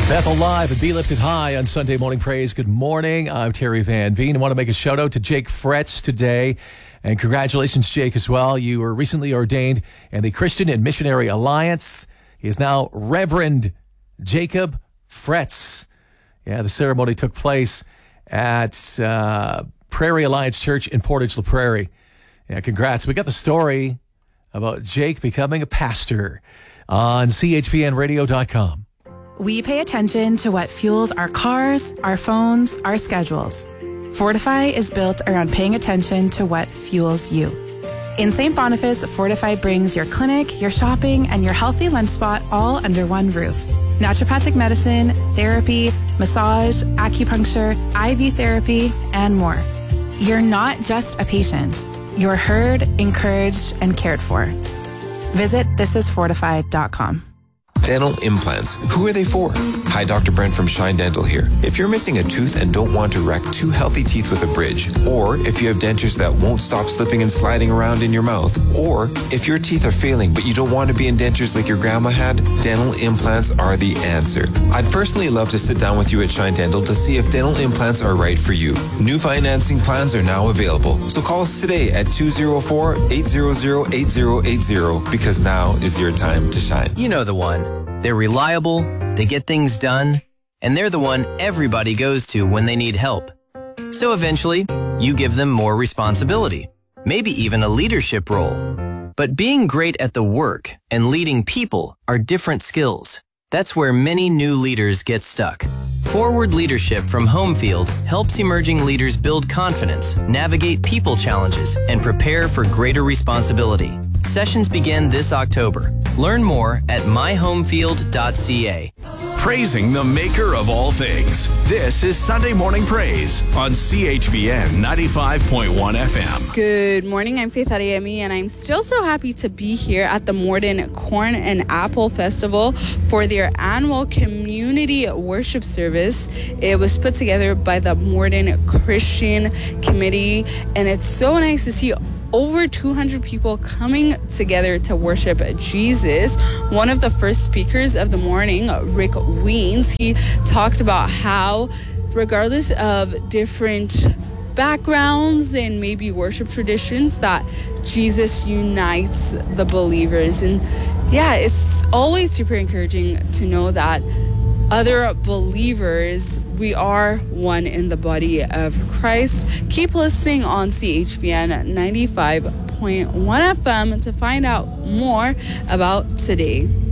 Bethel Live and Be Lifted High on Sunday Morning Praise. Good morning. I'm Terry Van Veen. I want to make a shout out to Jake Fretz today. And congratulations, Jake, as well. You were recently ordained in the Christian and Missionary Alliance. He is now Reverend Jacob Fretz. Yeah, the ceremony took place at Prairie Alliance Church in Portage La Prairie. Yeah, congrats. We got the story about Jake becoming a pastor on chpnradio.com. We pay attention to what fuels our cars, our phones, our schedules. Fortify is built around paying attention to what fuels you. In St. Boniface, Fortify brings your clinic, your shopping, and your healthy lunch spot all under one roof. Naturopathic medicine, therapy, massage, acupuncture, IV therapy, and more. You're not just a patient. You're heard, encouraged, and cared for. Visit thisisfortified.com. Dental implants. Who are they for? Hi, Dr. Brent from Shine Dental here. If you're missing a tooth and don't want to wreck two healthy teeth with a bridge, or if you have dentures that won't stop slipping and sliding around in your mouth, or if your teeth are failing but you don't want to be in dentures like your grandma had, dental implants are the answer. I'd personally love to sit down with you at Shine Dental to see if dental implants are right for you. New financing plans are now available, so call us today at 204-800-8080 because now is your time to shine. You know the one. They're reliable, they get things done, and they're the one everybody goes to when they need help. So eventually, you give them more responsibility, maybe even a leadership role. But being great at the work and leading people are different skills. That's where many new leaders get stuck. Forward Leadership from Homefield helps emerging leaders build confidence, navigate people challenges, and prepare for greater responsibility. Sessions begin this October. Learn more at myhomefield.ca. Praising the maker of all things. This is Sunday Morning Praise on CHVN 95.1 FM. Good morning, I'm Faith Adeyemi, and I'm still so happy to be here at the Morden Corn and Apple Festival for their annual community worship service. It was put together by the Morden Christian Committee, and it's so nice to see over 200 people coming together to worship Jesus. One of the first speakers of the morning, Rick Weens, he talked about how regardless of different backgrounds and maybe worship traditions, that Jesus unites the believers. And yeah, it's always super encouraging to know that other believers, we are one in the body of Christ. Keep listening on CHVN 95.1 FM to find out more about today.